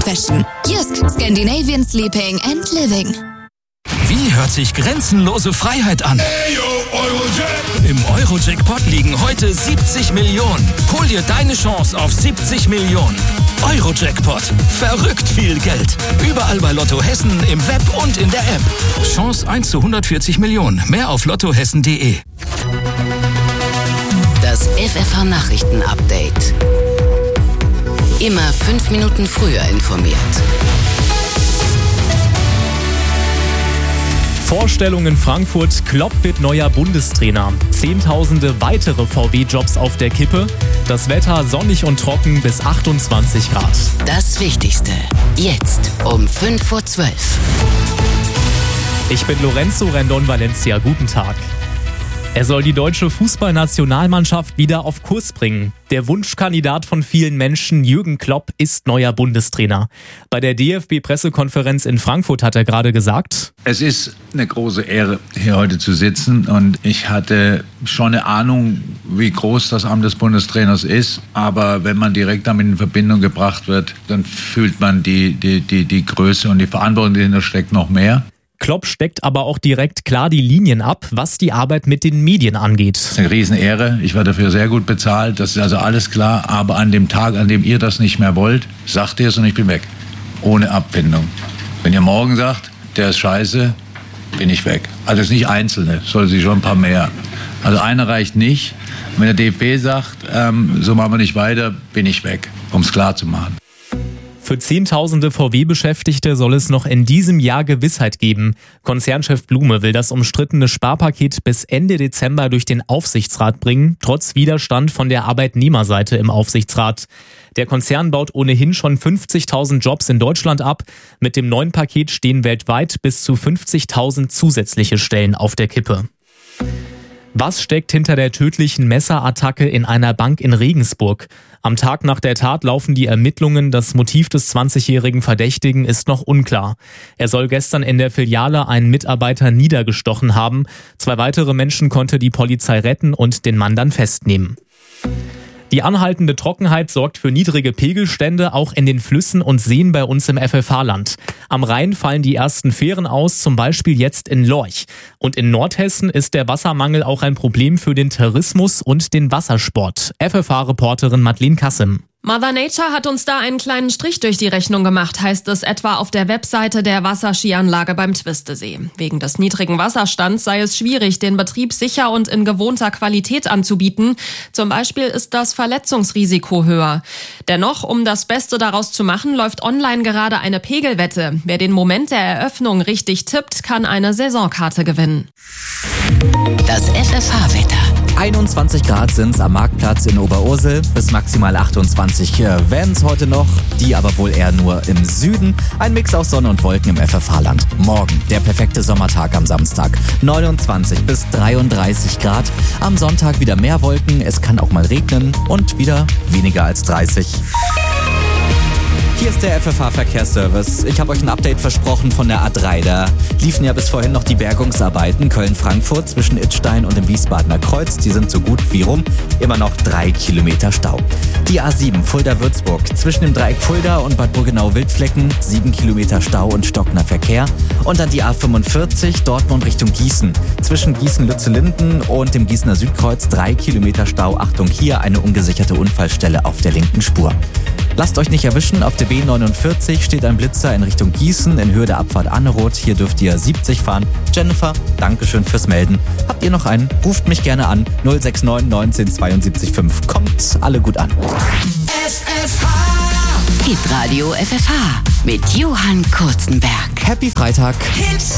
Fashion. Jysk, Scandinavian Sleeping and Living. Wie hört sich grenzenlose Freiheit an? Im Euro-Jackpot liegen heute 70 Millionen. Hol dir deine Chance auf 70 Millionen. Euro-Jackpot. Verrückt viel Geld. Überall bei Lotto Hessen, im Web und in der App. Chance 1 zu 140 Millionen. Mehr auf lottohessen.de. Das FFH-Nachrichten-Update. Immer 5 Minuten früher informiert. Vorstellung in Frankfurt, Klopp wird neuer Bundestrainer. Zehntausende weitere VW-Jobs auf der Kippe. Das Wetter sonnig und trocken bis 28 Grad. Das Wichtigste, jetzt um 5:12 Uhr. Ich bin Lorenzo Rendon Valencia, guten Tag. Er soll die deutsche Fußballnationalmannschaft wieder auf Kurs bringen. Der Wunschkandidat von vielen Menschen, Jürgen Klopp, ist neuer Bundestrainer. Bei der DFB-Pressekonferenz in Frankfurt hat er gerade gesagt: Es ist eine große Ehre, hier heute zu sitzen. Und ich hatte schon eine Ahnung, wie groß das Amt des Bundestrainers ist. Aber wenn man direkt damit in Verbindung gebracht wird, dann fühlt man die Größe und die Verantwortung, die dahinter steckt, noch mehr. Klopp steckt aber auch direkt klar die Linien ab, was die Arbeit mit den Medien angeht. Das ist eine Riesenehre. Ich werde dafür sehr gut bezahlt. Das ist also alles klar. Aber an dem Tag, an dem ihr das nicht mehr wollt, sagt ihr es und ich bin weg. Ohne Abfindung. Wenn ihr morgen sagt, der ist scheiße, bin ich weg. Also es ist nicht Einzelne, soll sie schon ein paar mehr. Also einer reicht nicht. Wenn der DFB sagt, so machen wir nicht weiter, bin ich weg, um es klar zu machen. Für Zehntausende VW-Beschäftigte soll es noch in diesem Jahr Gewissheit geben. Konzernchef Blume will das umstrittene Sparpaket bis Ende Dezember durch den Aufsichtsrat bringen, trotz Widerstand von der Arbeitnehmerseite im Aufsichtsrat. Der Konzern baut ohnehin schon 50.000 Jobs in Deutschland ab. Mit dem neuen Paket stehen weltweit bis zu 50.000 zusätzliche Stellen auf der Kippe. Was steckt hinter der tödlichen Messerattacke in einer Bank in Regensburg? Am Tag nach der Tat laufen die Ermittlungen. Das Motiv des 20-jährigen Verdächtigen ist noch unklar. Er soll gestern in der Filiale einen Mitarbeiter niedergestochen haben. 2 weitere Menschen konnte die Polizei retten und den Mann dann festnehmen. Die anhaltende Trockenheit sorgt für niedrige Pegelstände, auch in den Flüssen und Seen bei uns im FFH-Land. Am Rhein fallen die ersten Fähren aus, zum Beispiel jetzt in Lorch. Und in Nordhessen ist der Wassermangel auch ein Problem für den Tourismus und den Wassersport. FFH-Reporterin Madeleine Kassim. Mother Nature hat uns da einen kleinen Strich durch die Rechnung gemacht, heißt es etwa auf der Webseite der Wasserskianlage beim Twistesee. Wegen des niedrigen Wasserstands sei es schwierig, den Betrieb sicher und in gewohnter Qualität anzubieten. Zum Beispiel ist das Verletzungsrisiko höher. Dennoch, um das Beste daraus zu machen, läuft online gerade eine Pegelwette. Wer den Moment der Eröffnung richtig tippt, kann eine Saisonkarte gewinnen. Das FFH-Wetter. 21 Grad sind es am Marktplatz in Oberursel, bis maximal 28 werden es heute noch, die aber wohl eher nur im Süden. Ein Mix aus Sonne und Wolken im FFH-Land. Morgen der perfekte Sommertag am Samstag, 29 bis 33 Grad. Am Sonntag wieder mehr Wolken, es kann auch mal regnen und wieder weniger als 30. Hier ist der FFH-Verkehrsservice. Ich habe euch ein Update versprochen von der A3. Da liefen ja bis vorhin noch die Bergungsarbeiten Köln-Frankfurt zwischen Idstein und dem Wiesbadener Kreuz. Die sind so gut wie rum. Immer noch 3 Kilometer Stau. Die A7 Fulda-Würzburg zwischen dem Dreieck Fulda und Bad Burgenau-Wildflecken 7 Kilometer Stau und stockender Verkehr. Und dann die A45 Dortmund Richtung Gießen. Zwischen Gießen-Lützellinden und dem Gießener Südkreuz 3 Kilometer Stau. Achtung, hier eine ungesicherte Unfallstelle auf der linken Spur. Lasst euch nicht erwischen, auf der B49 steht ein Blitzer in Richtung Gießen in Höhe der Abfahrt Anneroth. Hier dürft ihr 70 fahren. Jennifer, Dankeschön fürs Melden. Habt ihr noch einen? Ruft mich gerne an. 069 19 72 5. Kommt alle gut an. FFH. Hitradio FFH mit Johann Kurzenberg. Happy Freitag. Hit